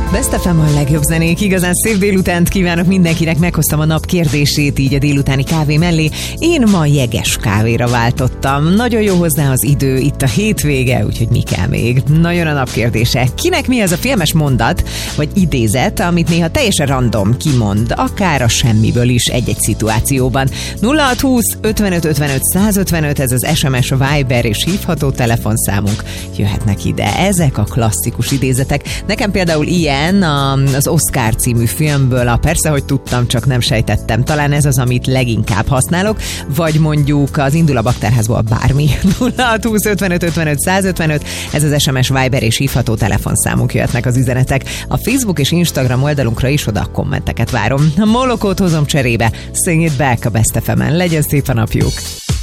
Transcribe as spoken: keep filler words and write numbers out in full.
Best ef em a legjobb zenék, igazán szép délutánt kívánok mindenkinek, meghoztam a nap kérdését így a délutáni kávé mellé. Én ma jeges kávéra váltottam. Nagyon jó hozzá az idő, itt a hétvége, úgyhogy mi kell még? Nagyon a nap kérdése. Kinek mi az a filmes mondat, vagy idézet, amit néha teljesen random kimond, akár a semmiből is egy-egy szituációban. nulla hat húsz ötvenöt ötvenöt százötvenöt, ez az es em es, Viber és hívható telefonszámunk. Jöhetnek ide ezek a klasszikus idézetek. Nekem például ilyen az Oscar című filmből, a persze, hogy tudtam, csak nem sejtettem. Talán ez az, amit leginkább használok, vagy mondjuk az Indul a bakterházból bármi. nulla hat húsz ötvenöt ötvenöt százötvenöt, ez az es em es, Viber és hívható telefonszámunk, jöhetnek az üzenetek. A Facebook és Instagram oldalunkra is oda a kommenteket várom. A Molokót hozom cserébe. Sing it back a Best ef emen. Legyen szép a napjuk!